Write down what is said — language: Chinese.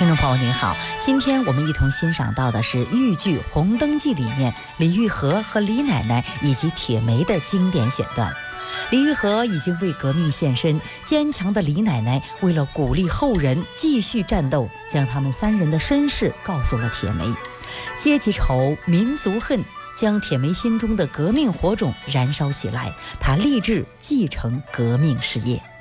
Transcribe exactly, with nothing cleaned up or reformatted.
听众朋友您好，今天我们一同欣赏到的是豫剧《红灯记》里面李玉和和李奶奶以及铁梅的经典选段。李玉和已经为革命献身，坚强的李奶奶为了鼓励后人继续战斗，将他们三人的身世告诉了铁梅。阶级仇，民族恨，将铁梅心中的革命火种燃烧起来，她立志继承革命事业。